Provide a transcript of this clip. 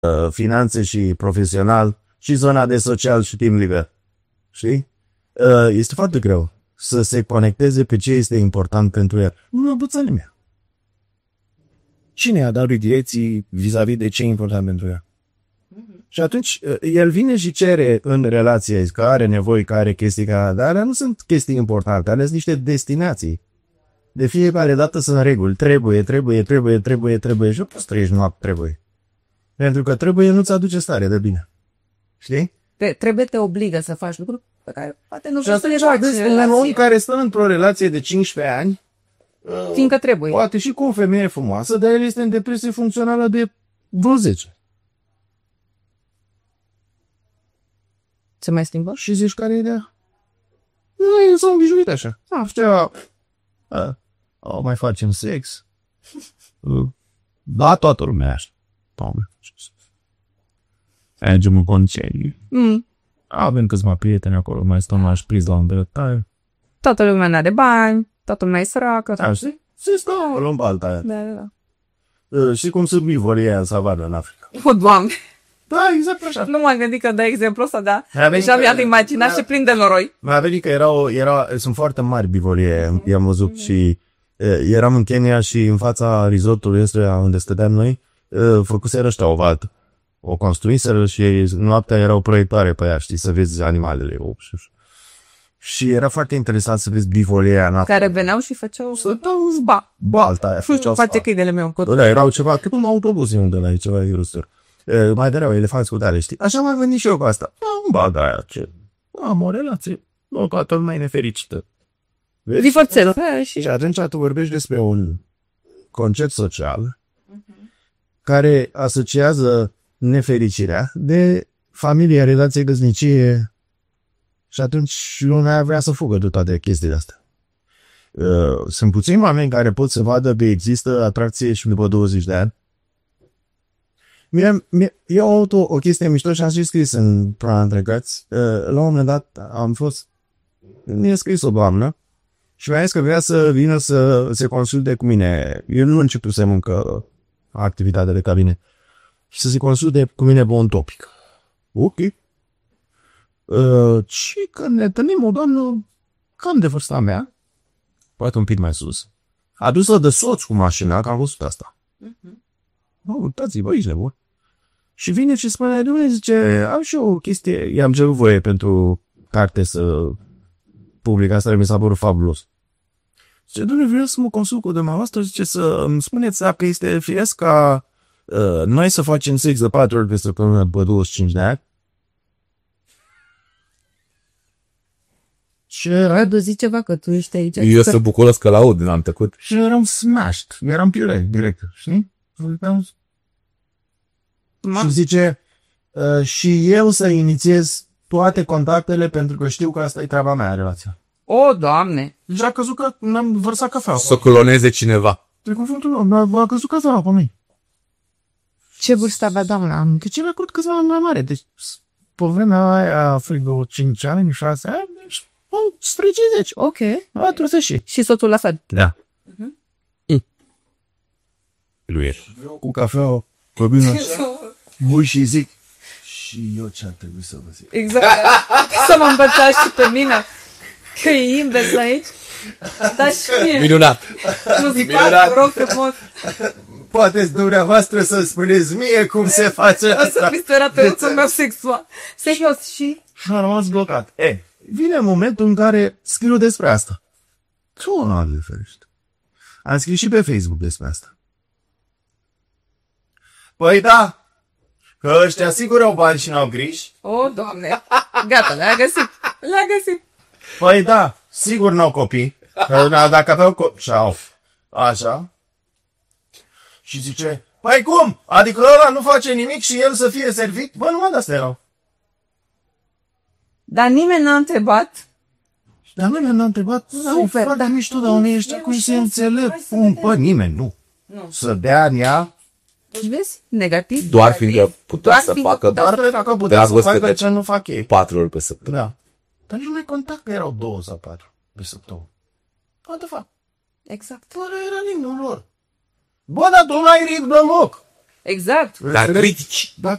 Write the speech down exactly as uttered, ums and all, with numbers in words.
finanțe și profesional și zona de social și team leader. Știi? Este foarte greu să se conecteze pe ce este important pentru el. Nu învăță nimeni. Cine a dat direcții vis-a-vis de ce e important pentru el? Mm-hmm. Și atunci el vine și cere în relație că are nevoie, că are chestii, dar alea nu sunt chestii importante, alea sunt niște destinații. De fiecare dată sunt reguli. Trebuie, trebuie, trebuie, trebuie, trebuie și nu poți trăiești noapte, trebuie. Pentru că trebuie nu-ți aduce stare de bine. Știi? Te, trebuie te obligă să faci lucruri pe care poate nu vrei să le faci. Un om care stă într-o relație de cincisprezece ani, fiindcă trebuie. Poate și cu o femeie frumoasă, dar el este în depresie funcțională de vreo zece. Se mai schimbă? Și zici care e ideea? Nu, s-au îngrijuit așa. Ah, ceva. A, o mai facem sex. Da, toată lumea așa. Doamne. Mergem în concediu. Mm. Avem câțiva prieteni acolo, mai stăm la șpriz la îndreptare. Toată lumea n-are bani, toată lumea e săracă. Da, știi? Se stau în balta aia. Da, da, da. Uh, și cum sunt bivolii aia în savană în Africa. O, Doamne! Da, exact așa. Nu m-am gândit că dai exemplu ăsta, da. Deja mi-am imaginat și plin de noroi. Mi-a venit că erau, era, sunt foarte mari bivolii, i-am văzut și uh, eram în Kenya și în fața resortului ăsta unde stăteam noi, uh, făcuseră ăștia o valtă. O construiseră și noaptea erau proiectoare pe ea, știi, să vezi animalele. Și era foarte interesant să vezi bivolii aia în apă. Care veneau și făceau spa. Balta aia făceau spa. Face câinele meu. Da, erau ceva, cât un autobuz unde la ceva irustor. E, mai dereau elefanți cu tare, știi? Așa m-am venit și eu cu asta. Am baga aia, ce? Am o relație. Nu, toată lumea e nefericită. Divorțelul. Și atunci tu vorbești despre un concept social care asociază nefericirea de familie, relație, căsnicie. Și atunci lumea vrea să fugă de toate chestiile astea. Uh, sunt puțini oameni care pot să vadă că există atracție și după douăzeci de ani. Mie, mie, eu am avut o, o chestie mișto și am și scris în plana întregați. Uh, la un moment dat am fost... Mi-a scris o doamnă și mi-a zis că vrea să vină să se consulte cu mine. Eu nu începusem încă activitatea de cabine. Și să se consulte cu mine pe un topic. Ok. Uh, și când ne întâlnim o doamnă cam de vârsta mea, poate un pic mai sus, adusă de soț cu mașina, că am văzut asta. Uh-huh. Oh, uitați-vă, aici nebun. Și vine și spune, Dumnezeu, zice, am și eu o chestie, i-am cerut voie pentru carte să public, asta mi s-a părut fabulos. Zice, Dumnezeu, vreau să mă consult cu dumneavoastră, zice, să îmi spuneți dacă este firesc ca uh, noi să facem sex de patru ori pe săptămână după douăzeci și cinci de ani. Și Radu, zici ceva, că tu ești aici. Eu sunt bucuros că l-aud din am trecut. Și eram smashed, eram piure, direct, știi? Și zice, uh, și eu să inițiez toate contactele pentru că știu că asta e treaba mea, relația. O, Doamne! Și a căzut că n-am vărsat cafea. Să cloneze cineva. De cuvântul meu, a căzut cafea pe mine. Ce vârstă avea doamna? Că ce mi-a crut câțiva ani mai mare. Deci, pe vremea aia, frigă, cinci ani, șase ani, deci, spre cincizeci. Ok. patruzeci și. Și soțul la fel. Da. Uh-huh. Lui e. Cu cafea, pe bine așa, bui și zic, și eu ce ar trebui să vă zic? Exact. Să mă învățați și pe mine. Că e invers aici. Dar și mie. Minunat. Nu zic, vă rog frumos. Poate dumneavoastră să spuneți mie cum se face asta. Să fiți terapeutul meu sexual. Serios și... Și am rămas blocat. E, vine momentul în care scriu despre asta. Ce nu am de ferește. Am scris și pe Facebook despre asta. Păi da, că ăștia sigur au bani și n-au griji. O, Doamne, gata, le-a găsit, le-a găsit. Păi da, sigur n-au copii, că dacă aveau copii, și-au, așa. Și zice, păi cum? Adică ăla nu face nimic și el să fie servit? Bă, numai de-astea erau. Dar nimeni n-a întrebat. Dar nimeni n-a întrebat, super, foarte dar mișto, dar unii ăștia cum se înțeleg, cum, bă, nimeni, nu. nu. Să dea în ea. Vezi? Negativ. Doar fiindcă putea să facă, doar dacă putea să facă ce nu fac ei. Patru ori pe săptămână. Da. Dar nici nu mai conta că erau două sau patru pe săptămână. What the fuck? Exact. Fără era ritmul lor. Bă, dar tu n-ai ritm deloc. Exact. Dar critici. Da,